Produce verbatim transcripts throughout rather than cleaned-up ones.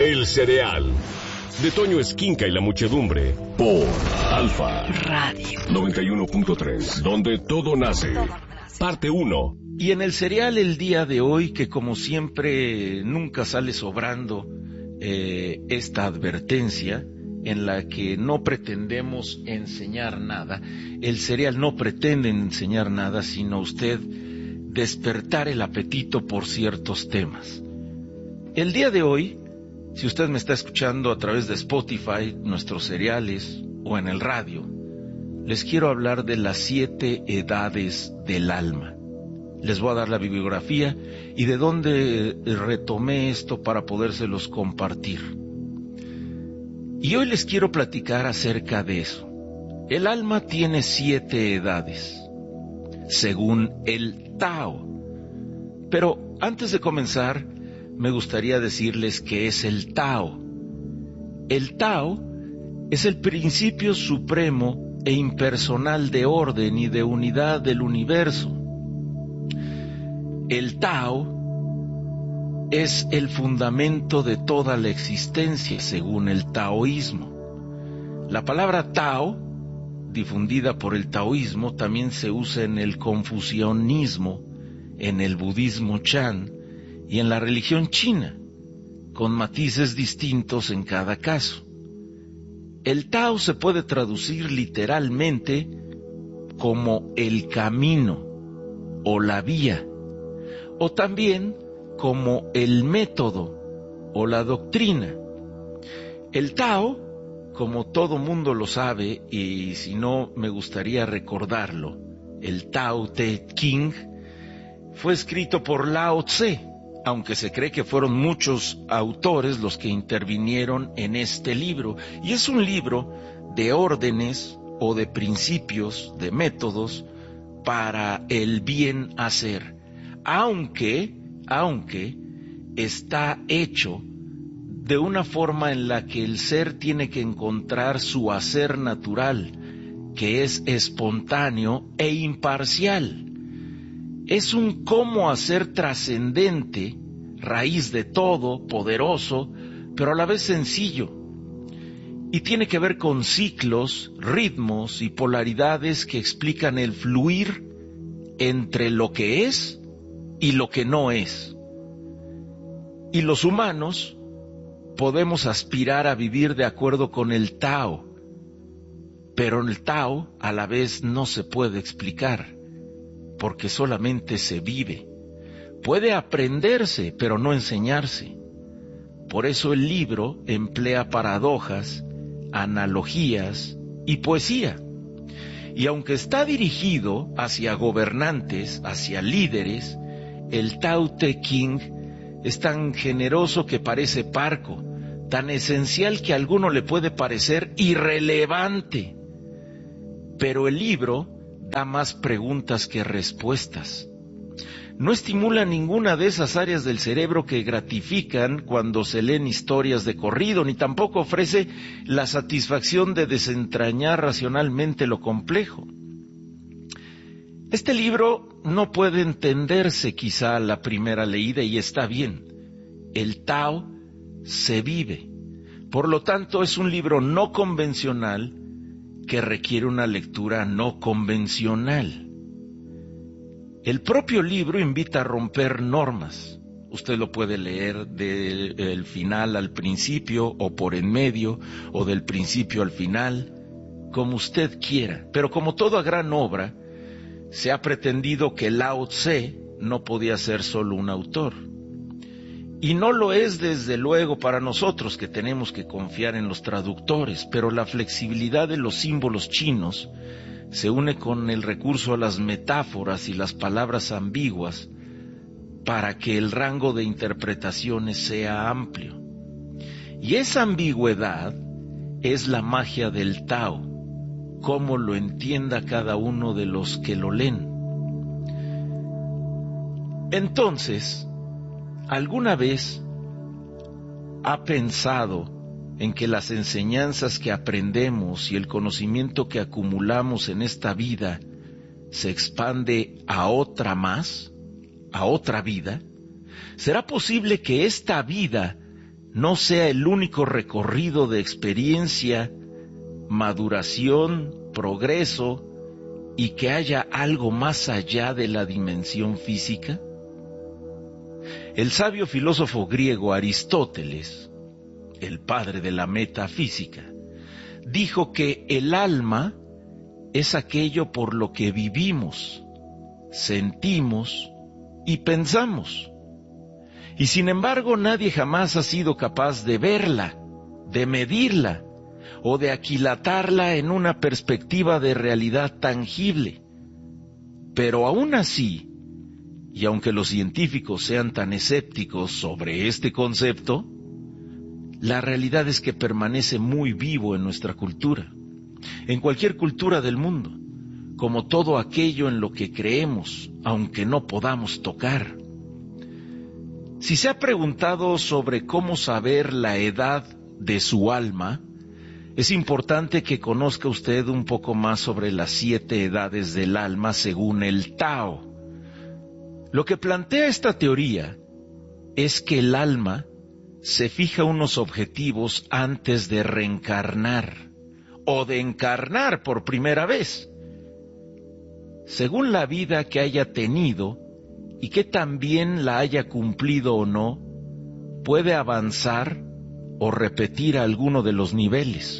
El cereal. De Toño Esquinca y la muchedumbre. Por Alfa Radio noventa y uno punto tres. Donde todo nace. Parte uno. Y en el cereal el día de hoy, que como siempre nunca sale sobrando eh, esta advertencia en la que no pretendemos enseñar nada. El cereal no pretende enseñar nada, sino usted despertar el apetito por ciertos temas. El día de hoy, si usted me está escuchando a través de Spotify, nuestros cereales o en el radio, les quiero hablar de las siete edades del alma. Les voy a dar la bibliografía y de dónde retomé esto para podérselos compartir. Y hoy les quiero platicar acerca de eso. El alma tiene siete edades, según el Tao. Pero antes de comenzar, me gustaría decirles qué es el Tao. El Tao es el principio supremo e impersonal de orden y de unidad del universo. El Tao es el fundamento de toda la existencia, según el taoísmo. La palabra Tao, difundida por el taoísmo, también se usa en el confucianismo, en el budismo Chan y en la religión china, con matices distintos en cada caso. El Tao se puede traducir literalmente como el camino o la vía, o también como el método o la doctrina. El Tao, como todo mundo lo sabe, y si no me gustaría recordarlo, el Tao Te Ching fue escrito por Lao Tse, aunque se cree que fueron muchos autores los que intervinieron en este libro. Y es un libro de órdenes o de principios, de métodos para el bien hacer, aunque, aunque está hecho de una forma en la que el ser tiene que encontrar su hacer natural, que es espontáneo e imparcial. Es un cómo hacer trascendente, raíz de todo, poderoso, pero a la vez sencillo. Y tiene que ver con ciclos, ritmos y polaridades que explican el fluir entre lo que es y lo que no es. Y los humanos podemos aspirar a vivir de acuerdo con el Tao, pero el Tao a la vez no se puede explicar, porque solamente se vive. Puede aprenderse, pero no enseñarse. Por eso el libro emplea paradojas, analogías y poesía. Y aunque está dirigido hacia gobernantes, hacia líderes, el Tao Te Ching es tan generoso que parece parco, tan esencial que a alguno le puede parecer irrelevante. Pero el libro da más preguntas que respuestas. No estimula ninguna de esas áreas del cerebro que gratifican cuando se leen historias de corrido, ni tampoco ofrece la satisfacción de desentrañar racionalmente lo complejo. Este libro no puede entenderse quizá a la primera leída, y está bien. El Tao se vive. Por lo tanto, es un libro no convencional que requiere una lectura no convencional. El propio libro invita a romper normas. Usted lo puede leer del final al principio, o por en medio, o del principio al final, como usted quiera. Pero como toda gran obra, se ha pretendido que Lao Tse no podía ser solo un autor. Y no lo es desde luego para nosotros, que tenemos que confiar en los traductores, pero la flexibilidad de los símbolos chinos se une con el recurso a las metáforas y las palabras ambiguas para que el rango de interpretaciones sea amplio. Y esa ambigüedad es la magia del Tao, cómo lo entienda cada uno de los que lo leen. Entonces, ¿alguna vez ha pensado en que las enseñanzas que aprendemos y el conocimiento que acumulamos en esta vida se expande a otra más, a otra vida? ¿Será posible que esta vida no sea el único recorrido de experiencia, maduración, progreso, y que haya algo más allá de la dimensión física? El sabio filósofo griego Aristóteles, el padre de la metafísica, dijo que el alma es aquello por lo que vivimos, sentimos y pensamos. Y sin embargo, nadie jamás ha sido capaz de verla, de medirla o de aquilatarla en una perspectiva de realidad tangible. Pero aún así, y aunque los científicos sean tan escépticos sobre este concepto, la realidad es que permanece muy vivo en nuestra cultura, en cualquier cultura del mundo, como todo aquello en lo que creemos, aunque no podamos tocar. Si se ha preguntado sobre cómo saber la edad de su alma, es importante que conozca usted un poco más sobre las siete edades del alma según el Tao. Lo que plantea esta teoría es que el alma se fija unos objetivos antes de reencarnar o de encarnar por primera vez, según la vida que haya tenido y que también la haya cumplido o no, puede avanzar o repetir alguno de los niveles.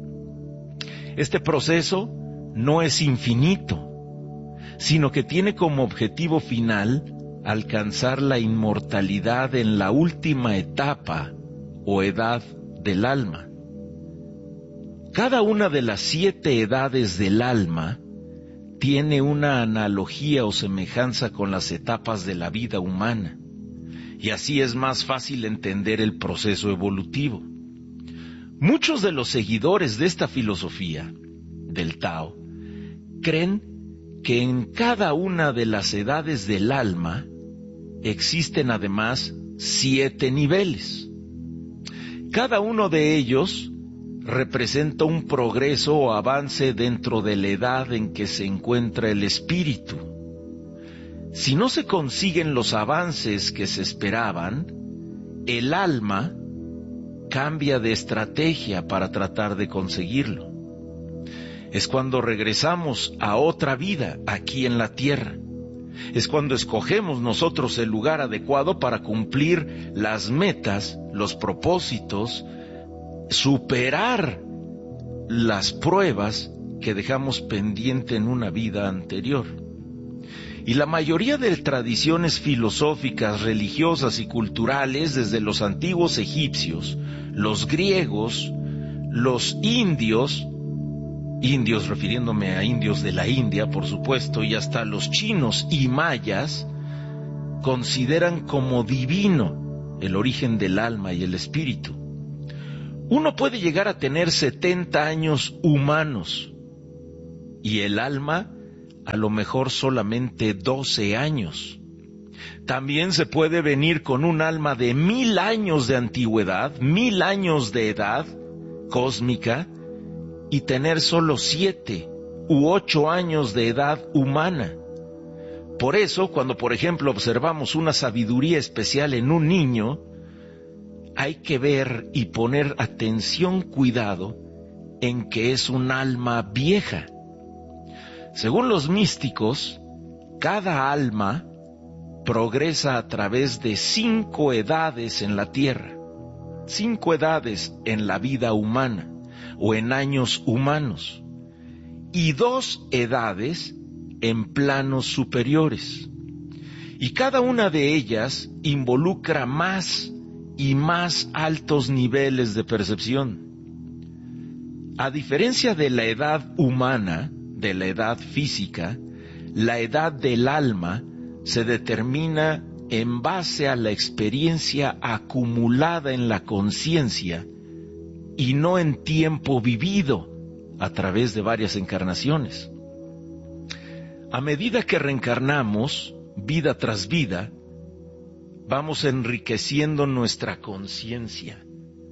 Este proceso no es infinito, sino que tiene como objetivo final alcanzar la inmortalidad en la última etapa o edad del alma. Cada una de las siete edades del alma tiene una analogía o semejanza con las etapas de la vida humana, y así es más fácil entender el proceso evolutivo. Muchos de los seguidores de esta filosofía, del Tao, creen que en cada una de las edades del alma existen además siete niveles. Cada uno de ellos representa un progreso o avance dentro de la edad en que se encuentra el espíritu. Si no se consiguen los avances que se esperaban, el alma cambia de estrategia para tratar de conseguirlo. Es cuando regresamos a otra vida aquí en la tierra. Es cuando escogemos nosotros el lugar adecuado para cumplir las metas, los propósitos, superar las pruebas que dejamos pendiente en una vida anterior. Y la mayoría de tradiciones filosóficas, religiosas y culturales, desde los antiguos egipcios, los griegos, los indios, indios refiriéndome a indios de la India, por supuesto, y hasta los chinos y mayas, consideran como divino el origen del alma y el espíritu. Uno puede llegar a tener setenta años humanos y el alma a lo mejor solamente doce años. También se puede venir con un alma de mil años de antigüedad, mil años de edad cósmica, y tener solo siete u ocho años de edad humana. Por eso, cuando por ejemplo observamos una sabiduría especial en un niño, hay que ver y poner atención, cuidado, en que es un alma vieja. Según los místicos, cada alma progresa a través de cinco edades en la tierra, cinco edades en la vida humana o en años humanos, y dos edades en planos superiores. Y cada una de ellas involucra más y más altos niveles de percepción. A diferencia de la edad humana, de la edad física, la edad del alma se determina en base a la experiencia acumulada en la conciencia y no en tiempo vivido a través de varias encarnaciones. A medida que reencarnamos, vida tras vida, vamos enriqueciendo nuestra conciencia.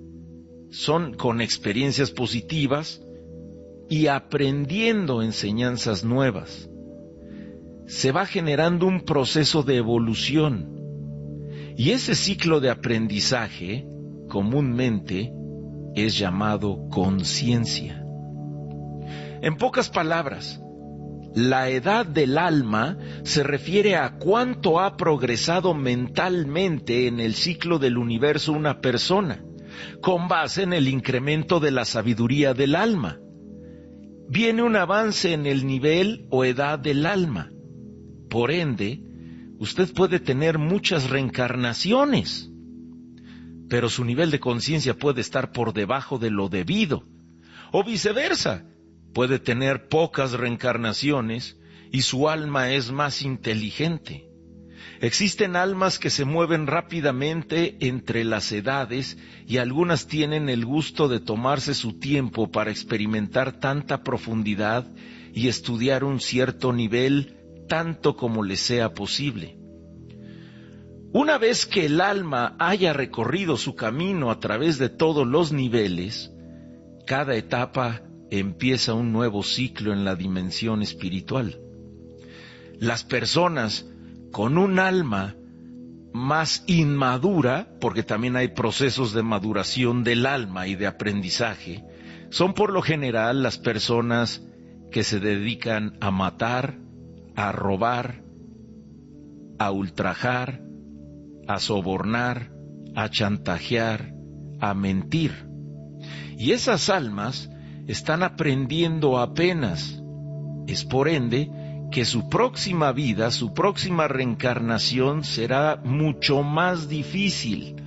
Son con experiencias positivas y aprendiendo enseñanzas nuevas. Se va generando un proceso de evolución, y ese ciclo de aprendizaje comúnmente es llamado conciencia. En pocas palabras, la edad del alma se refiere a cuánto ha progresado mentalmente en el ciclo del universo una persona, con base en el incremento de la sabiduría del alma. Viene un avance en el nivel o edad del alma. Por ende, usted puede tener muchas reencarnaciones, pero su nivel de conciencia puede estar por debajo de lo debido, o viceversa. Puede tener pocas reencarnaciones y su alma es más inteligente. Existen almas que se mueven rápidamente entre las edades y algunas tienen el gusto de tomarse su tiempo para experimentar tanta profundidad y estudiar un cierto nivel tanto como les sea posible. Una vez que el alma haya recorrido su camino a través de todos los niveles, cada etapa empieza un nuevo ciclo en la dimensión espiritual. Las personas con un alma más inmadura, porque también hay procesos de maduración del alma y de aprendizaje, son por lo general las personas que se dedican a matar, a robar, a ultrajar, a sobornar, a chantajear, a mentir. Y esas almas están aprendiendo apenas. Es por ende que su próxima vida, su próxima reencarnación será mucho más difícil.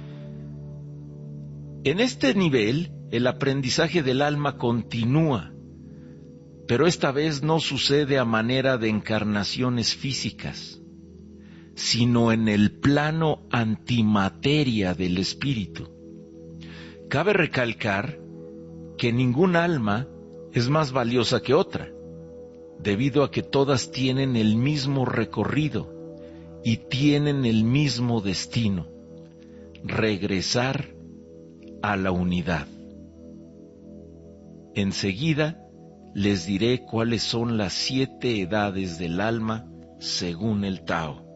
En este nivel, el aprendizaje del alma continúa, pero esta vez no sucede a manera de encarnaciones físicas, sino en el plano antimateria del espíritu. Cabe recalcar que ningún alma es más valiosa que otra, debido a que todas tienen el mismo recorrido y tienen el mismo destino: regresar a la unidad. Enseguida les diré cuáles son las siete edades del alma según el Tao.